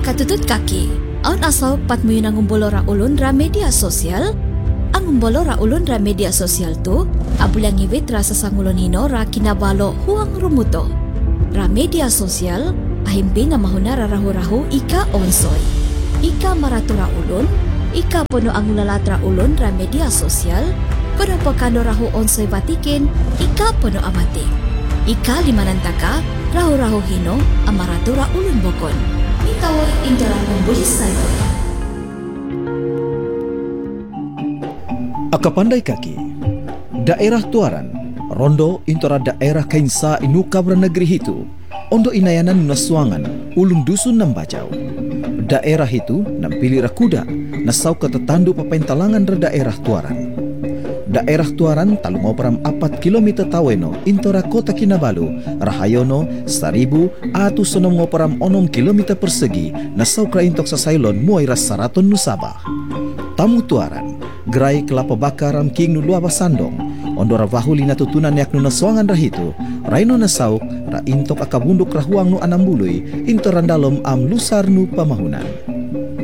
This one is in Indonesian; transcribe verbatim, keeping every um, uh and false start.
Akatutut kaki, aun asaw patmuyo ng umbolo ra ulun ra media sosial. Ang umbolo ra ulun ra media sosial tu, abulang iwit ra sa sangulo nino ra kinabalo huang rumuto. Ra media sosial, ahimpi na mahuna ra rahu-rahu ika onsoy. Ika maratura ulun, ika puno ang ulalatra ulun ra media sosial, puno pagkano rahu onsoy batikin, ika puno amati. Ika limanantaka, rahu-rahu hino, amaratura ulun bokon. Itawoy indara membulis sayo. Akapandai kaki, daerah Tuaran, rondo intora daerah Kainsa inukabra negeri itu, ondo inayanan nasuangan, ulun dusun nambacau. Daerah itu nampili rakuda, nasau ketetandu papaintalangan ra daerah Tuaran. Daerah Tuaran talu ngoperam apat kilometer taweno intora kota Kinabalu, rahayono seribu atu sonom ngoperam onom kilometer persegi nasau kraintok sasailon muai rasaraton nusabah. Tamu Tuaran, gerai kelapa bakaram king nulua basandong, ondora vahuli na tutunan yak nuna soangan rahitu, raino nasauk ra intok akabunduk rahuang nu anambului intorandalom am lusar nu pamahunan.